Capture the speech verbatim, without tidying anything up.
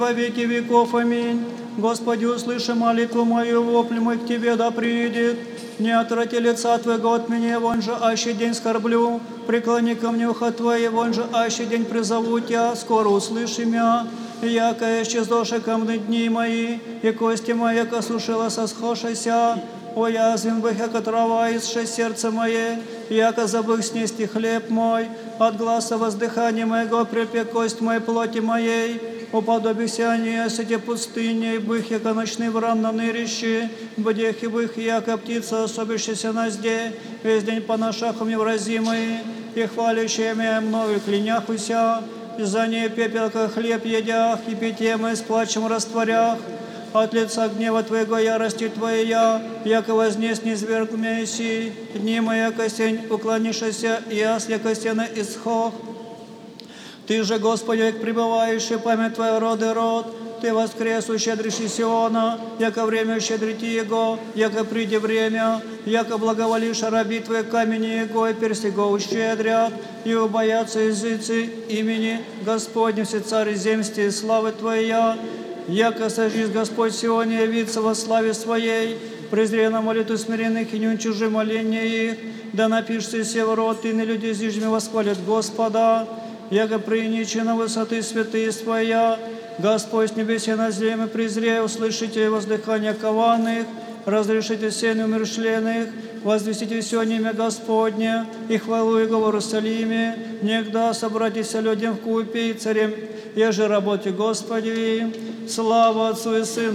во веки веков. Аминь. Господи, услыши молитву мою, вопль мой к Тебе да приидет. Не отврати лица Твоего от меня, вон же аще день скорблю. Преклони ко мне ухо Твое, вон же аще день призову Тя. Скоро услыши мя, яко исчездоши ко мне дни мои, и кости мои, яко сушила сосхошися. О, язвен бых, яко трава, исше сердце мое, яко забых снести хлеб мой. От гласа воздыхания моего припек кость моей плоти моей. Уподобися они, осети пустыни, бых, яко ночный вран на нырище, бдех и бых, яко птица, особящаяся на зде, весь день по ношах невразимые, и хвалящие меня мною кляняхуся, за ней пепел, как хлеб едях, и питье мы с плачем растворях. От лица гнева Твоего ярости Твоя, яко вознес низвергл меня си, дни мои, яко сень уклонишься, яс, яко стены исхох. Ты же, Господи, як пребывающий, память Твоя роды род, Ты воскресу, щедрейший Сиона, яко время щедрити Его, яко приди время, яко благоволишь раби Твои камени Его, и перси Его ущедрят, и убоятся языцы имени Господня, все цари земсти, и славы Твоя, яко сожись Господь Сионе, явится во славе Своей, презрей на молитву смиренных и не уничижи моления их, да напишется все род, и на люди зижми восхвалят Господа, яко приничи на высоты святые Своя, Господь с небеси на земле презрей, услышите воздыхание кованных, разрешите сень умершленных, возвестите все имя Господне, и хвалу Его в Иерусалиме, негда собратися людям в купе, и царем, еже работе Господи, слава Отцу и Сыну,